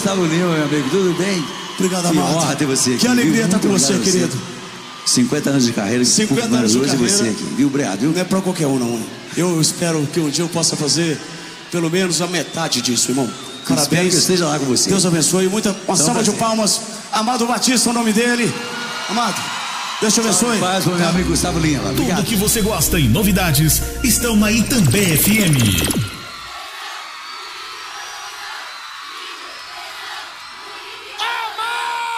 Gustavo Lima, meu amigo, tudo bem? Obrigado, Amado. Que honra ter você aqui. Que alegria estar com você, querido. 50 anos de carreira, 50 anos de carreira. Você aqui, viu, obrigado, viu? Não é pra qualquer um, não. Eu espero que um dia eu possa fazer pelo menos a metade disso, irmão. Parabéns. Espero que eu esteja lá com você. Deus abençoe. Uma salva de palmas. Amado Batista, o nome dele. Amado, Deus te abençoe. Paz pro meu amigo Gustavo Lima. Obrigado. Tudo que você gosta e novidades estão na Itambé FM.